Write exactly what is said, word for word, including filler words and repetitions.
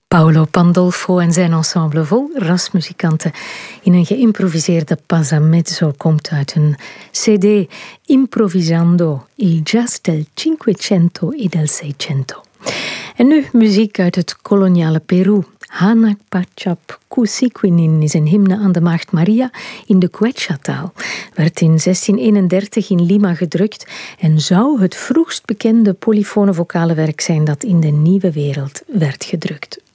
Paolo Pandolfo en zijn ensemble vol rasmuzikanten in een geïmproviseerde passamezzo komt uit een cd Improvisando il jazz del Cinquecento e del Seicento. En nu muziek uit het koloniale Peru. Hanak Pachap Kusikwinin is een hymne aan de Maagd Maria in de Quechua-taal. Werd in zestien eenendertig in Lima gedrukt en zou het vroegst bekende polyfone vocale werk zijn dat in de Nieuwe Wereld werd gedrukt.